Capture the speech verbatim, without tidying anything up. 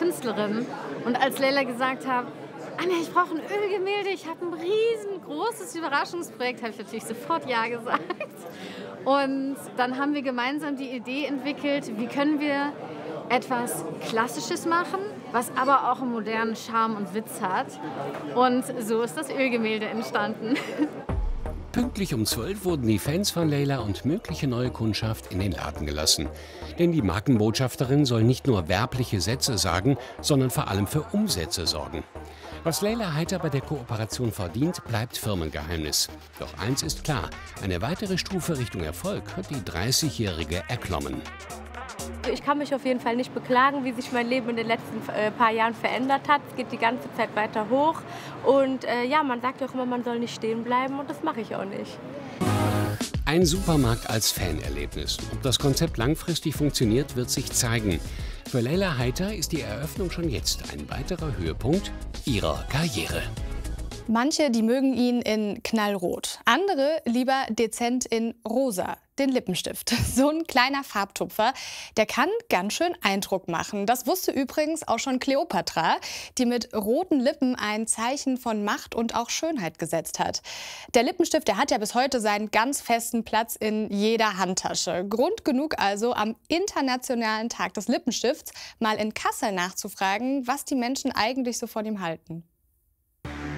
Künstlerin. Und als Leila gesagt hat, Anja, ich brauche ein Ölgemälde, ich habe ein riesengroßes Überraschungsprojekt, habe ich natürlich sofort ja gesagt. Und dann haben wir gemeinsam die Idee entwickelt, wie können wir etwas Klassisches machen, was aber auch einen modernen Charme und Witz hat. Und so ist das Ölgemälde entstanden. Pünktlich um zwölf wurden die Fans von Leila und mögliche neue Kundschaft in den Laden gelassen. Denn die Markenbotschafterin soll nicht nur werbliche Sätze sagen, sondern vor allem für Umsätze sorgen. Was Leila Heiter bei der Kooperation verdient, bleibt Firmengeheimnis. Doch eins ist klar, eine weitere Stufe Richtung Erfolg hat die dreißigjährige erklommen. Ich kann mich auf jeden Fall nicht beklagen, wie sich mein Leben in den letzten äh, paar Jahren verändert hat. Es geht die ganze Zeit weiter hoch. Und äh, ja, man sagt ja auch immer, man soll nicht stehen bleiben und das mache ich auch nicht. Ein Supermarkt als Fanerlebnis. Ob das Konzept langfristig funktioniert, wird sich zeigen. Für Leila Heiter ist die Eröffnung schon jetzt ein weiterer Höhepunkt ihrer Karriere. Manche, die mögen ihn in knallrot, andere lieber dezent in rosa, den Lippenstift. So ein kleiner Farbtupfer, der kann ganz schön Eindruck machen. Das wusste übrigens auch schon Kleopatra, die mit roten Lippen ein Zeichen von Macht und auch Schönheit gesetzt hat. Der Lippenstift, der hat ja bis heute seinen ganz festen Platz in jeder Handtasche. Grund genug also, am Internationalen Tag des Lippenstifts mal in Kassel nachzufragen, was die Menschen eigentlich so von ihm halten.